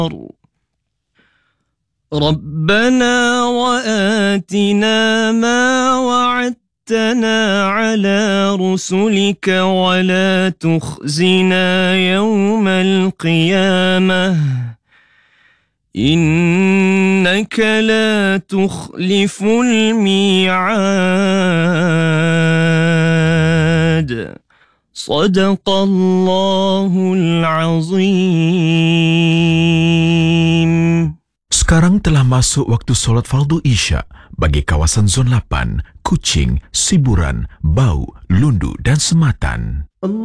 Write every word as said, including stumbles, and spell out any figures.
ربنا وآتنا ما وعدتنا على رسلك ولا تخزنا يوم القيامة إنك لا تخلف الميعاد صدق الله العظيم. Sekarang telah masuk waktu solat fardu Isya bagi kawasan Zon lapan, Kuching, Siburan, Bau, Lundu dan Sematan.